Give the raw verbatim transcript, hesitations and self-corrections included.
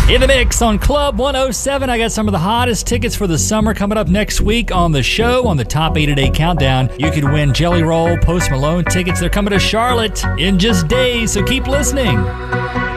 In the mix on Club one oh seven, I got some of the hottest tickets for the summer coming up next week on the show. On the Top eight a Day Countdown, you could win Jelly Roll, Post Malone tickets. They're coming to Charlotte in just days, so keep listening.